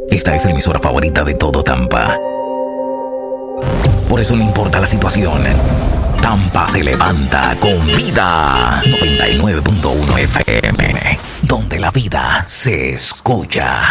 Esta es la emisora favorita de todo Tampa. Por eso no importa la situación, Tampa se levanta con vida. 99.1 FM, donde la vida se escucha.